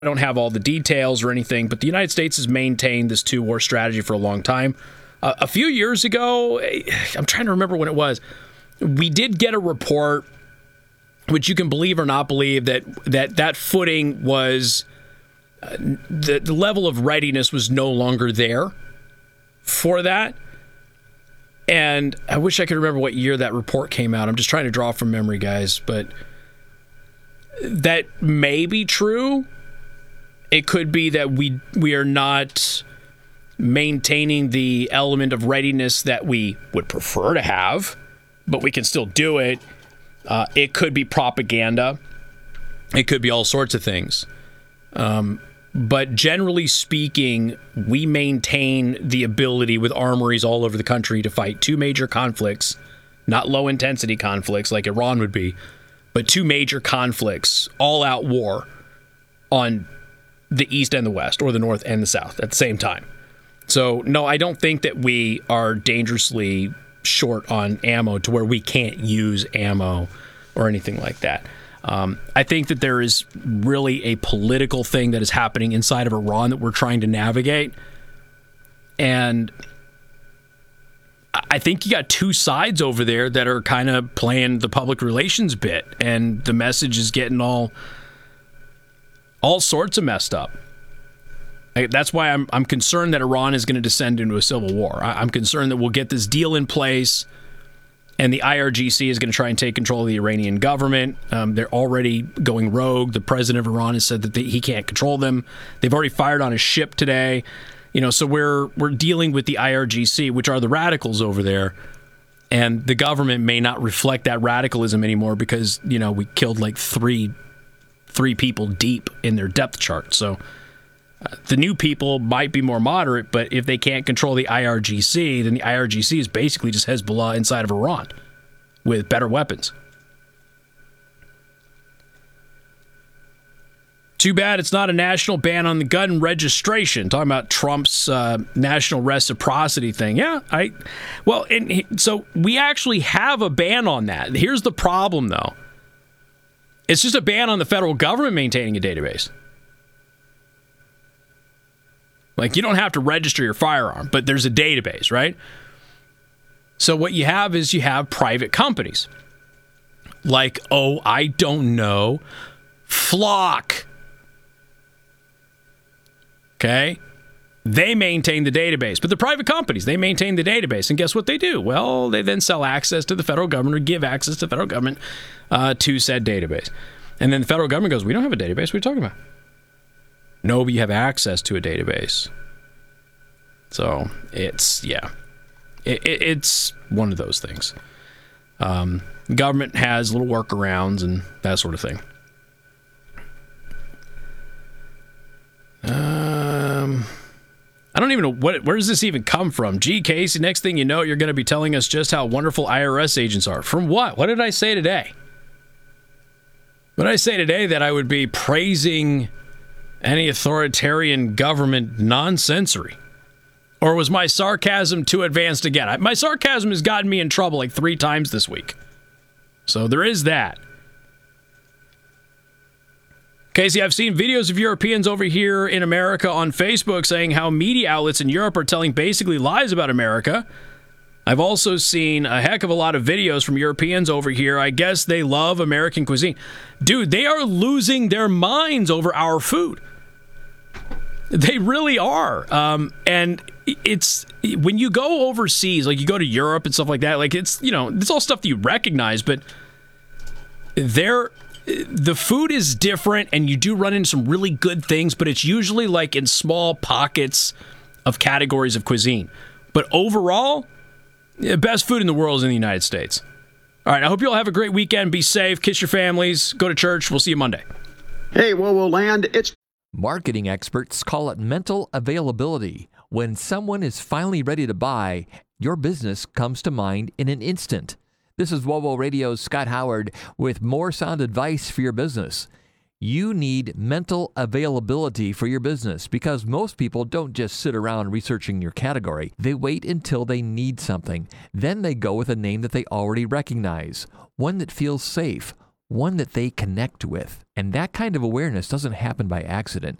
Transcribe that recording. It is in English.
don't have all the details or anything, but the United States has maintained this two-war strategy for a long time. A few years ago, I'm trying to remember when it was, we did get a report, which you can believe or not believe, that footing was, the level of readiness was no longer there for that. And I wish I could remember what year that report came out. I'm just trying to draw from memory, guys, but that may be true. It could be that we are not maintaining the element of readiness that we would prefer to have, but we can still do it. It could be propaganda. It could be all sorts of things. But generally speaking, we maintain the ability with armories all over the country to fight two major conflicts, not low-intensity conflicts like Iran would be, but two major conflicts, all-out war on the East and the West, or the North and the South at the same time. So, no, I don't think that we are dangerously short on ammo to where we can't use ammo or anything like that. I think that there is really a political thing that is happening inside of Iran that we're trying to navigate. And I think you got two sides over there that are kind of playing the public relations bit, and the message is getting all sorts of messed up. That's why I'm concerned that Iran is going to descend into a civil war. I'm concerned that we'll get this deal in place, and the IRGC is going to try and take control of the Iranian government. They're already going rogue. The president of Iran has said that he can't control them. They've already fired on a ship today. So we're dealing with the IRGC, which are the radicals over there, and the government may not reflect that radicalism anymore because we killed like three people deep in their depth chart. So the new people might be more moderate, but if they can't control the IRGC, then the IRGC is basically just Hezbollah inside of Iran with better weapons. Too bad it's not a national ban on the gun registration. Talking about Trump's national reciprocity thing. Yeah, so we actually have a ban on that. Here's the problem, though. It's just a ban on the federal government maintaining a database. Like, you don't have to register your firearm, but there's a database, right? So what you have is you have private companies. Like, I don't know, Flock. Okay? They maintain the database, but the private companies, they maintain the database. And guess what they do? Well, they then sell access to the federal government or give access to the federal government to said database. And then the federal government goes, we don't have a database. What are you talking about? No, but you have access to a database. So it's one of those things. Government has little workarounds and that sort of thing. I don't even know where does this even come from? Gee, Casey, next thing you know, you're going to be telling us just how wonderful IRS agents are. From what? What did I say today? What did I say today that I would be praising any authoritarian government nonsensory? Or was my sarcasm too advanced again? My sarcasm has gotten me in trouble like 3 times this week. So there is that. Casey, I've seen videos of Europeans over here in America on Facebook saying how media outlets in Europe are telling basically lies about America. I've also seen a heck of a lot of videos from Europeans over here. I guess they love American cuisine. Dude, they are losing their minds over our food. They really are. And it's when you go overseas, like you go to Europe and stuff like that, like it's all stuff that you recognize, but the food is different, and you do run into some really good things, but it's usually like in small pockets of categories of cuisine. But overall, the best food in the world is in the United States. All right, I hope you all have a great weekend. Be safe, kiss your families, go to church. We'll see you Monday. Hey, Whoa Land, it's... Marketing experts call it mental availability. When someone is finally ready to buy, your business comes to mind in an instant. This is WOWO Radio's Scott Howard with more sound advice for your business. You need mental availability for your business because most people don't just sit around researching your category. They wait until they need something. Then they go with a name that they already recognize, one that feels safe, one that they connect with. And that kind of awareness doesn't happen by accident.